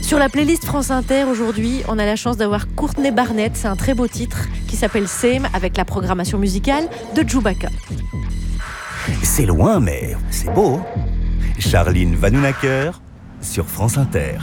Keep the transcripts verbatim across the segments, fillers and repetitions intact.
Sur la playlist France Inter, aujourd'hui, on a la chance d'avoir Courtney Barnett. C'est un très beau titre qui s'appelle Same, avec la programmation musicale de Chewbacca. C'est loin, mais c'est beau. Charline Vanhoenacker sur France Inter.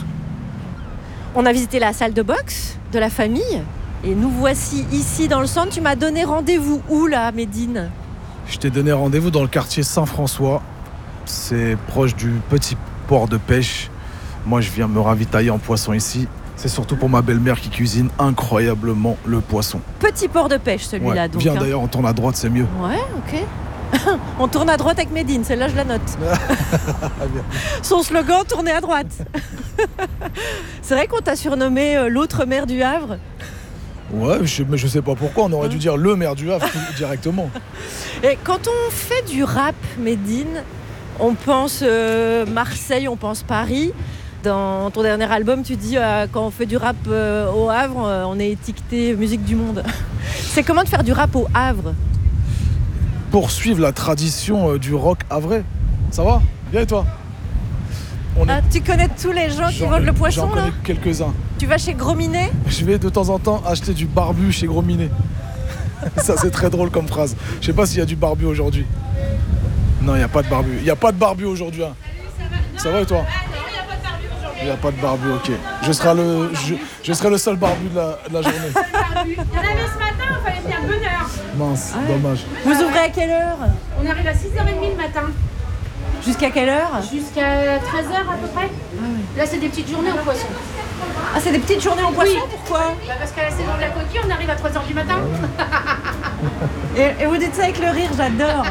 On a visité la salle de boxe de la famille et nous voici ici dans le centre. Tu m'as donné rendez-vous où là, Médine ? Je t'ai donné rendez-vous dans le quartier Saint-François. C'est proche du petit port de pêche. Moi, je viens me ravitailler en poisson ici. C'est surtout pour ma belle-mère qui cuisine incroyablement le poisson. Petit port de pêche, celui-là. Ouais. Donc, Viens hein. D'ailleurs, on tourne à droite, c'est mieux. Ouais, ok. On tourne à droite avec Médine, celle-là, je la note. Son slogan, tourner à droite. C'est vrai qu'on t'a surnommé euh, l'autre maire du Havre. Ouais, je, mais je sais pas pourquoi. On aurait dû dire le maire du Havre directement. Et quand on fait du rap, Médine, on pense euh, Marseille, on pense Paris. Dans ton dernier album, tu dis euh, quand on fait du rap euh, au Havre, euh, on est étiqueté musique du monde. C'est comment de faire du rap au Havre ? Poursuivre la tradition euh, du rock havrais. Ça va ? Bien et toi ? On ah, est... Tu connais tous les gens qui J'en- vendent le poisson J'en là ? connais quelques-uns. Tu vas chez Gros Minet ? Je vais de temps en temps acheter du barbu chez Gros Minet. Ça, c'est très drôle comme phrase. Je sais pas s'il y a du barbu aujourd'hui. Non, il n'y a pas de barbu. Il n'y a pas de barbu aujourd'hui. Hein. Ça va et toi ? Il n'y a pas de barbu, ok. Je serai le, je, je serai le seul barbu de la, de la journée. Il y en avait ce matin, il fallait venir bonne heure. Mince, Ah ouais. dommage. Vous ouvrez à quelle heure ? On arrive à six heures trente le matin, Jusqu'à quelle heure ? jusqu'à treize heures à peu près. Là, c'est des petites journées en poisson. Ah, c'est des petites journées en poisson, pourquoi ? Bah, parce qu'à la saison de la coquille, on arrive à trois heures du matin. et, et vous dites ça avec le rire, j'adore.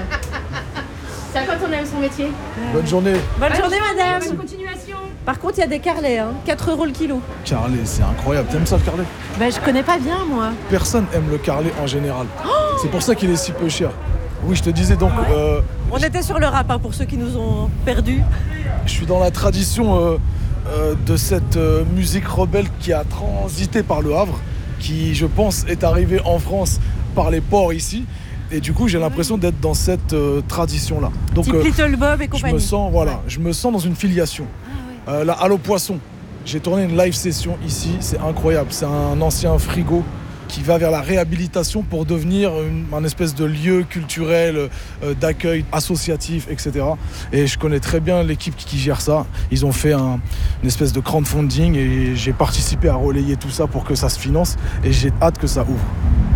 C'est à quand on aime son métier. Bonne journée. Bonne journée, madame. Bonne continuation. Par contre, il y a des carlets, hein. quatre euros le kilo. Carlet, c'est incroyable. T'aimes ça le carlet ? Ben, je connais pas bien, moi. Personne aime le carlet en général. C'est pour ça qu'il est si peu cher. Oui, je te disais donc, euh, On était sur le rap, hein, pour ceux qui nous ont perdus. je suis dans la tradition euh, euh, de cette euh, musique rebelle qui a transité par le Havre, qui, je pense, est arrivée en France par les ports ici. Et du coup, j'ai l'impression d'être dans cette euh, tradition-là. Donc, Type euh, Little Bob et je compagnie. me sens, voilà, je me sens dans une filiation. Euh, là, Allo Poisson, j'ai tourné une live session ici, c'est incroyable. C'est un ancien frigo qui va vers la réhabilitation pour devenir une, un espèce de lieu culturel, euh, d'accueil associatif, et cetera. Et je connais très bien l'équipe qui, qui gère ça. Ils ont fait un, une espèce de crowdfunding et j'ai participé à relayer tout ça pour que ça se finance. Et j'ai hâte que ça ouvre.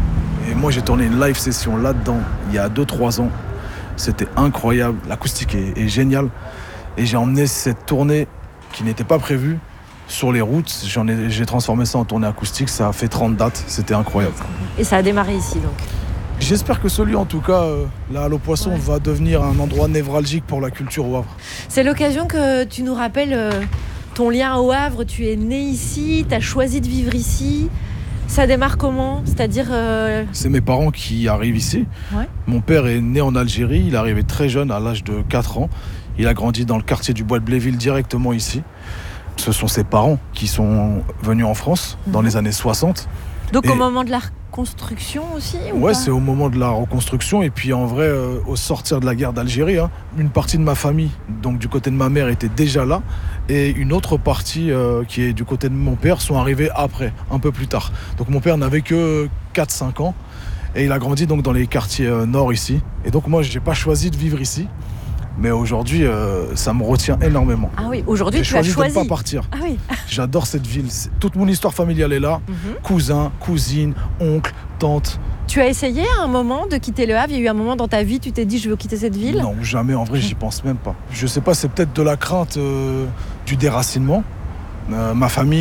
Et moi, j'ai tourné une live session là-dedans il y a deux trois ans. C'était incroyable. L'acoustique est, est géniale. Et j'ai emmené cette tournée qui n'était pas prévue sur les routes. J'en ai, j'ai transformé ça en tournée acoustique. Ça a fait trente dates. C'était incroyable. Et ça a démarré ici, donc. J'espère que celui, en tout cas, euh, là, Allo Poisson, Ouais. va devenir un endroit névralgique pour la culture au Havre. C'est l'occasion que tu nous rappelles euh, ton lien au Havre. Tu es né ici, tu as choisi de vivre ici. Ça démarre comment ? C'est-à-dire... euh, C'est mes parents qui arrivent ici. Ouais. Mon père est né en Algérie. Il est arrivé très jeune, à l'âge de quatre ans. Il a grandi dans le quartier du Bois de Bléville, directement ici. Ce sont ses parents qui sont venus en France dans Mhm. les années soixante. Donc Et- au moment de la reconstruction aussi ou Ouais, pas c'est au moment de la reconstruction. Et puis en vrai, euh, au sortir de la guerre d'Algérie, hein, une partie de ma famille, donc du côté de ma mère, était déjà là. Et une autre partie, euh, qui est du côté de mon père, sont arrivés après, un peu plus tard. Donc mon père n'avait que quatre cinq ans. Et il a grandi donc dans les quartiers euh, nord ici. Et donc moi, j'ai pas choisi de vivre ici. Mais aujourd'hui, euh, ça me retient énormément. Ah oui, aujourd'hui J'ai tu as choisi, choisi. de ne pas partir. Ah oui. J'adore cette ville. C'est- Toute mon histoire familiale est là. Mhm. Cousin, cousine, oncle, tante. Tu as essayé à un moment de quitter le Havre ? Il y a eu un moment dans ta vie, tu t'es dit je veux quitter cette ville ? Non, jamais. En vrai, j'y pense même pas. Je sais pas, c'est peut-être de la crainte euh, du déracinement. Euh, ma famille